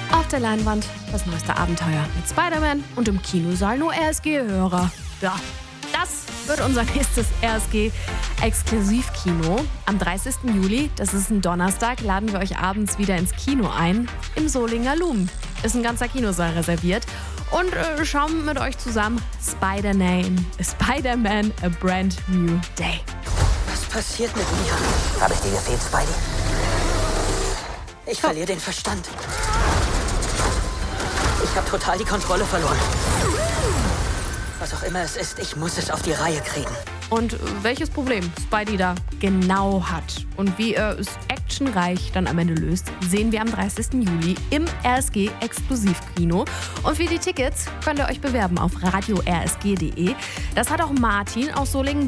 Auf der Leinwand das neueste Abenteuer mit Spider-Man und im Kinosaal nur RSG-Hörer. Ja, das wird unser nächstes RSG-Exklusivkino. Am 30. Juli, das ist ein Donnerstag, laden wir euch abends wieder ins Kino ein. Im Solinger Lumen ist ein ganzer Kinosaal reserviert. Und schauen mit euch zusammen Spider-Man, A Brand New Day. Was passiert mit mir? Habe ich dir gefehlt, Spidey? Ich verliere den Verstand. Ich habe total die Kontrolle verloren. Was auch immer es ist, ich muss es auf die Reihe kriegen. Und welches Problem Spidey da genau hat und wie er es actionreich dann am Ende löst, sehen wir am 30. Juli im RSG Exklusivkino. Und für die Tickets könnt ihr euch bewerben auf radio-rsg.de. Das hat auch Martin aus Solingen